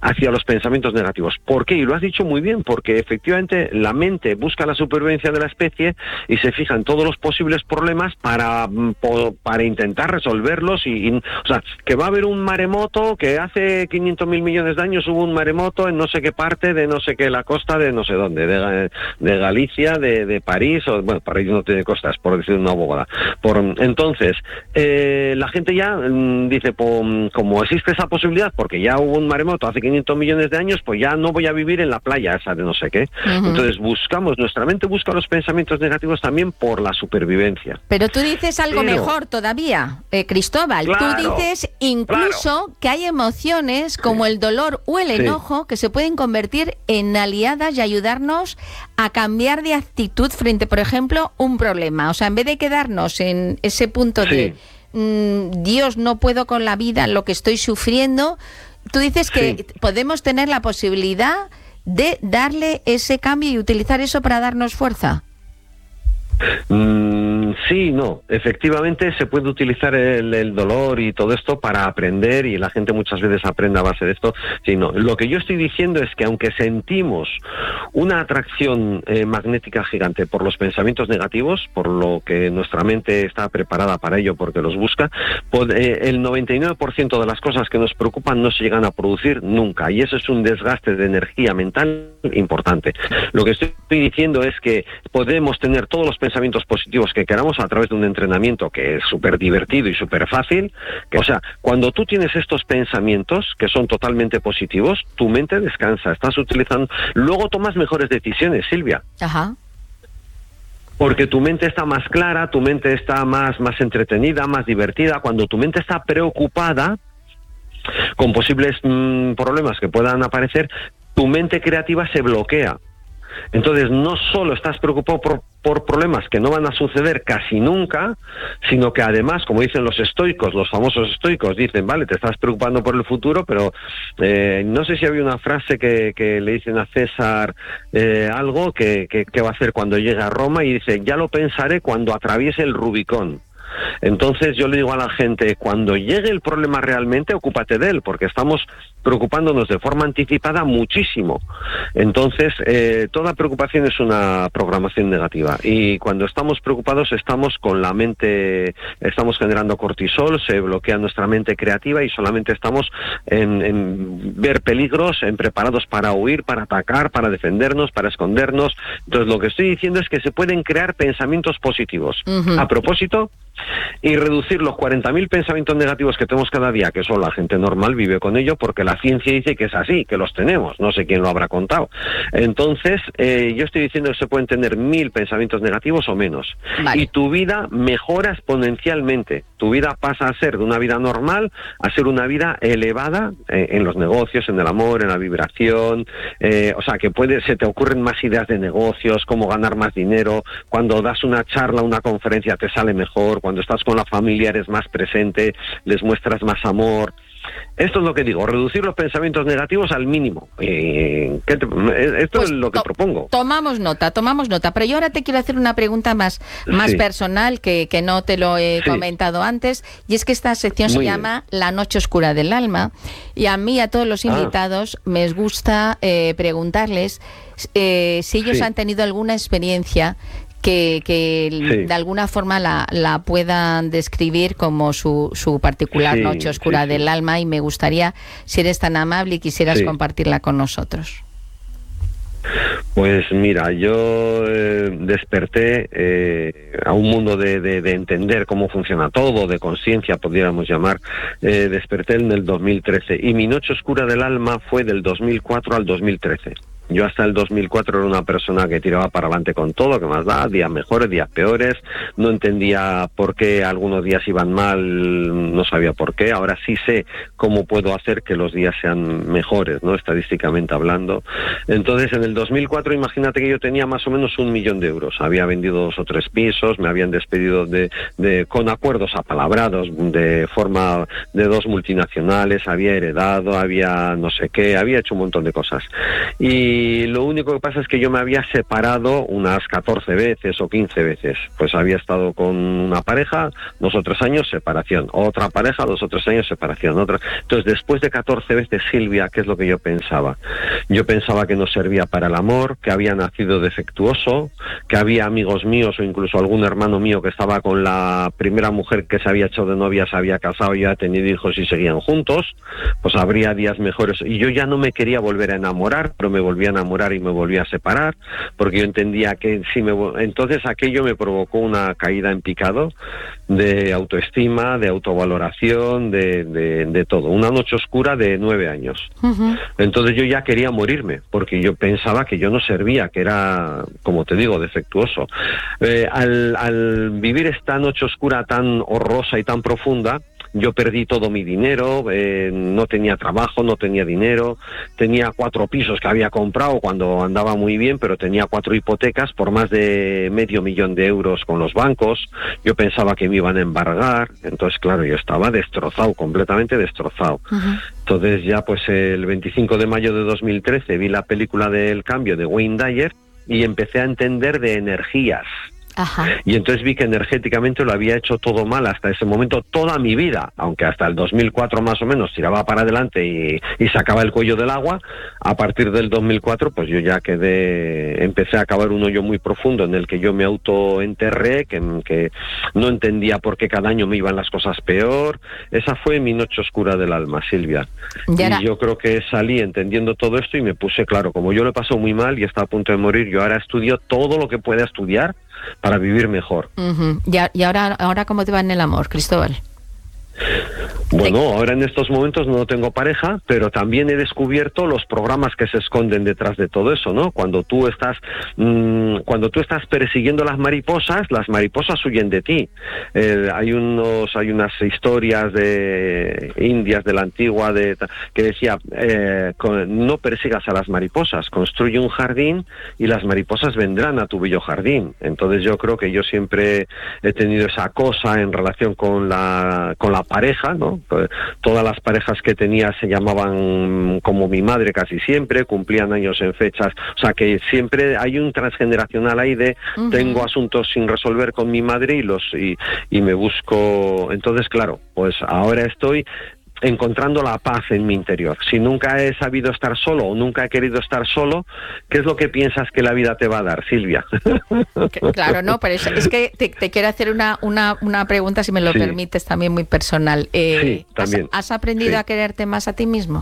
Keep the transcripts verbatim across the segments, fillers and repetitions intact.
hacia los pensamientos negativos. ¿Por qué? Y lo has dicho muy bien, porque efectivamente la mente busca la supervivencia de la especie y se fija en todos los posibles problemas para, para intentar resolverlos. Y, y, o sea, que va a haber un maremoto, que hace quinientos mil millones de años hubo un maremoto en no sé qué parte de no sé qué, la costa de no sé dónde, de, de Galicia, de, de París, o bueno, París no tiene costas, por decir una abogada. Por, entonces, eh, la gente ya mm, dice, pues, como existe esa posibilidad, porque ya hubo un maremoto hace quinientos millones de años, pues ya no voy a vivir en la playa esa de no sé qué. Uh-huh. Entonces buscamos, nuestra mente busca los pensamientos negativos también por la supervivencia. Pero tú dices algo Pero, mejor todavía, eh, Cristóbal. Claro, tú dices incluso claro. que hay emociones como sí. el dolor o el enojo sí. que se pueden convertir en aliadas y ayudarnos a cambiar de actitud frente, por ejemplo, un problema. O sea, en vez de quedarnos en ese punto sí. de mmm, Dios, no puedo con la vida, lo que estoy sufriendo, tú dices que sí. podemos tener la posibilidad de darle ese cambio y utilizar eso para darnos fuerza. Mm, sí, no, efectivamente se puede utilizar el, el dolor y todo esto para aprender, y la gente muchas veces aprende a base de esto. Sí, no. Lo que yo estoy diciendo es que aunque sentimos una atracción eh, magnética gigante por los pensamientos negativos, por lo que nuestra mente está preparada para ello porque los busca, pues, eh, el noventa y nueve por ciento de las cosas que nos preocupan no se llegan a producir nunca, y eso es un desgaste de energía mental importante. Lo que estoy diciendo es que podemos tener todos los pensamientos pensamientos positivos que queramos a través de un entrenamiento que es súper divertido y súper fácil. Que, o sea, cuando tú tienes estos pensamientos que son totalmente positivos, tu mente descansa, estás utilizando, luego tomas mejores decisiones, Silvia. Ajá. Porque tu mente está más clara, tu mente está más, más entretenida, más divertida. Cuando tu mente está preocupada con posibles mmm, problemas que puedan aparecer, tu mente creativa se bloquea. Entonces no solo estás preocupado por, por problemas que no van a suceder casi nunca, sino que además, como dicen los estoicos, los famosos estoicos, dicen, vale, te estás preocupando por el futuro, pero eh, no sé si había una frase que, que le dicen a César eh, algo que, que, que va a hacer cuando llegue a Roma, y dice, ya lo pensaré cuando atraviese el Rubicón. Entonces yo le digo a la gente, cuando llegue el problema realmente, ocúpate de él, porque estamos preocupándonos de forma anticipada muchísimo. Entonces, eh, toda preocupación es una programación negativa, y cuando estamos preocupados estamos con la mente, estamos generando cortisol, se bloquea nuestra mente creativa y solamente estamos en, en ver peligros, en preparados para huir, para atacar, para defendernos, para escondernos. Entonces lo que estoy diciendo es que se pueden crear pensamientos positivos. Uh-huh. A propósito, y reducir los cuarenta mil pensamientos negativos que tenemos cada día, que son la gente normal vive con ello, porque la ciencia dice que es así, que los tenemos, no sé quién lo habrá contado. Entonces, eh, yo estoy diciendo que se pueden tener mil pensamientos negativos o menos, vale. Y tu vida mejora exponencialmente. Tu vida pasa a ser de una vida normal a ser una vida elevada eh, en los negocios, en el amor, en la vibración, eh, o sea, que puede, se te ocurren más ideas de negocios, cómo ganar más dinero, cuando das una charla, una conferencia te sale mejor, cuando estás con la familia eres más presente, les muestras más amor. Esto es lo que digo, reducir los pensamientos negativos al mínimo. Eh, ¿qué te, esto pues es lo que to- propongo. Tomamos nota, tomamos nota. Pero yo ahora te quiero hacer una pregunta más, más sí. personal, que, que no te lo he sí. comentado antes, y es que esta sección Muy se bien. llama La Noche Oscura del Alma, y a mí, a todos los invitados, ah. me gusta eh, preguntarles eh, si ellos sí. han tenido alguna experiencia que, que sí. de alguna forma la, la puedan describir como su, su particular sí, noche oscura sí, sí. del alma, y me gustaría, si eres tan amable y quisieras sí. compartirla con nosotros. Pues mira, yo eh, desperté eh, a un mundo de, de, de entender cómo funciona todo, de conciencia, podríamos llamar. Eh, desperté en el dos mil trece, y mi noche oscura del alma fue del dos mil cuatro al dos mil trece. Yo hasta el dos mil cuatro era una persona que tiraba para adelante con todo, que más da, días mejores, días peores, no entendía por qué algunos días iban mal, no sabía por qué. Ahora sí sé cómo puedo hacer que los días sean mejores, ¿no? Estadísticamente hablando. Entonces, en el dos mil cuatro, imagínate que yo tenía más o menos un millón de euros. Había vendido dos o tres pisos, me habían despedido de, de con acuerdos apalabrados de forma de dos multinacionales, había heredado, había no sé qué, había hecho un montón de cosas. Y Y lo único que pasa es que yo me había separado unas catorce veces o quince veces. Pues había estado con una pareja, dos o tres años, separación. Otra pareja, dos o tres años, separación. Otra. Entonces, después de catorce veces, Silvia, ¿qué es lo que yo pensaba? Yo pensaba que no servía para el amor, que había nacido defectuoso, que había amigos míos o incluso algún hermano mío que estaba con la primera mujer que se había hecho de novia, se había casado y había tenido hijos y seguían juntos. Pues habría días mejores. Y yo ya no me quería volver a enamorar, pero me volví a enamorar y me volví a separar, porque yo entendía que si me... Entonces aquello me provocó una caída en picado de autoestima, de autovaloración, de, de, de todo. Una noche oscura de nueve años. Uh-huh. Entonces yo ya quería morirme, porque yo pensaba que yo no servía, que era, como te digo, defectuoso. Eh, al, al vivir esta noche oscura tan horrorosa y tan profunda, yo perdí todo mi dinero, eh, no tenía trabajo, no tenía dinero, tenía cuatro pisos que había comprado cuando andaba muy bien, pero tenía cuatro hipotecas por más de medio millón de euros con los bancos. Yo pensaba que me iban a embargar, entonces claro, yo estaba destrozado, completamente destrozado. Uh-huh. Entonces ya pues el veinticinco de mayo de dos mil trece vi la película del Cambio de Wayne Dyer y empecé a entender de energías. Ajá. Y entonces vi que energéticamente lo había hecho todo mal hasta ese momento, toda mi vida, aunque hasta el dos mil cuatro más o menos tiraba para adelante y, y sacaba el cuello del agua. A partir del dos mil cuatro pues yo ya quedé, empecé a cavar un hoyo muy profundo en el que yo me autoenterré, que, que no entendía por qué cada año me iban las cosas peor. Esa fue mi noche oscura del alma, Silvia. Y, y yo creo que salí entendiendo todo esto y me puse, claro, como yo lo he pasado muy mal y estaba a punto de morir, yo ahora estudio todo lo que pueda estudiar para vivir mejor. Uh-huh. ¿Y, a, y ahora, ahora cómo te va en el amor, Cristóbal? Bueno, ahora en estos momentos no tengo pareja, pero también he descubierto los programas que se esconden detrás de todo eso, ¿no? Cuando tú estás, mmm, cuando tú estás persiguiendo las mariposas, las mariposas huyen de ti. Eh, hay unos, hay unas historias de indias de la antigua de que decía eh, con, no persigas a las mariposas, construye un jardín y las mariposas vendrán a tu bello jardín. Entonces yo creo que yo siempre he tenido esa cosa en relación con la con la pareja, ¿no? Pues todas las parejas que tenía se llamaban como mi madre casi siempre, cumplían años en fechas, o sea que siempre hay un transgeneracional ahí de uh-huh. tengo asuntos sin resolver con mi madre y los y, y me busco. Entonces claro, pues ahora estoy encontrando la paz en mi interior. Si nunca he sabido estar solo o nunca he querido estar solo, ¿qué es lo que piensas que la vida te va a dar, Silvia? Claro, no, pero es, es que te, te quiero hacer una, una, una pregunta, si me lo sí. permites, también muy personal. Eh, sí, también. ¿Has, has aprendido sí. a quererte más a ti mismo?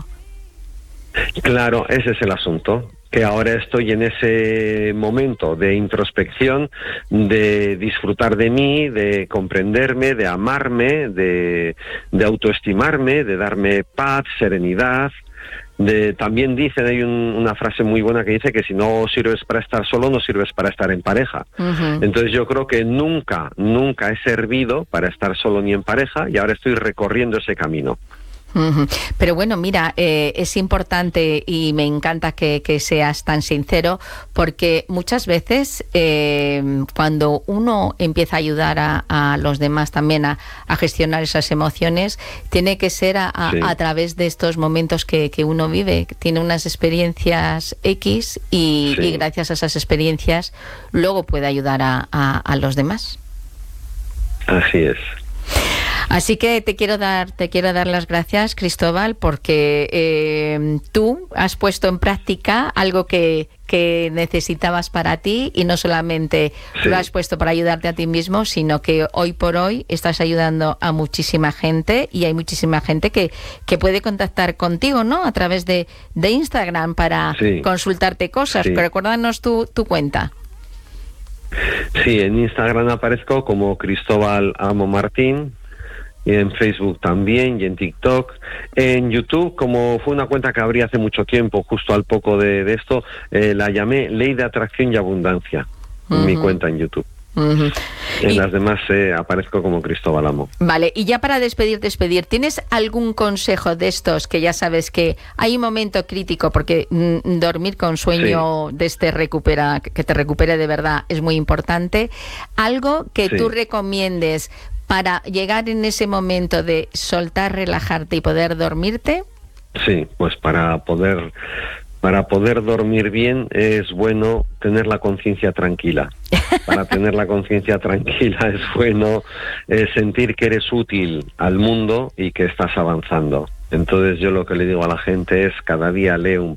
Claro, ese es el asunto. Que ahora estoy en ese momento de introspección, de disfrutar de mí, de comprenderme, de amarme, de, de autoestimarme, de darme paz, serenidad. De, también dicen, hay un, una frase muy buena que dice que si no sirves para estar solo, no sirves para estar en pareja. Uh-huh. Entonces yo creo que nunca, nunca he servido para estar solo ni en pareja y ahora estoy recorriendo ese camino. Pero bueno, mira, eh, es importante y me encanta que, que seas tan sincero, porque muchas veces eh, cuando uno empieza a ayudar a, a los demás también a, a gestionar esas emociones, tiene que ser a, a, sí. a través de estos momentos que, que uno vive. Tiene unas experiencias X y, sí. y gracias a esas experiencias luego puede ayudar a, a, a los demás. Así es. Así que te quiero dar, te quiero dar las gracias, Cristóbal, porque eh, tú has puesto en práctica algo que, que necesitabas para ti y no solamente sí. lo has puesto para ayudarte a ti mismo, sino que hoy por hoy estás ayudando a muchísima gente y hay muchísima gente que, que puede contactar contigo, ¿no? A través de, de Instagram para sí. consultarte cosas. Sí. Pero recuérdanos tu, tu cuenta. Sí, en Instagram aparezco como Cristóbal Amo Martín. Y en Facebook también, y en TikTok. En YouTube, como fue una cuenta que abrí hace mucho tiempo, justo al poco de, de esto, eh, la llamé Ley de Atracción y Abundancia, uh-huh. mi cuenta en YouTube. Uh-huh. En y, las demás eh, aparezco como Cristóbal Amo. Vale, y ya para despedir, despedir, ¿tienes algún consejo de estos que ya sabes que hay un momento crítico, porque mm, dormir con sueño sí. de este recupera, que te recupere de verdad es muy importante? Algo que sí. tú recomiendes para llegar en ese momento de soltar, relajarte y poder dormirte. Sí, pues para poder Para poder dormir bien es bueno tener la conciencia tranquila. Para tener la conciencia tranquila es bueno eh, sentir que eres útil al mundo y que estás avanzando. Entonces yo lo que le digo a la gente es cada día lee un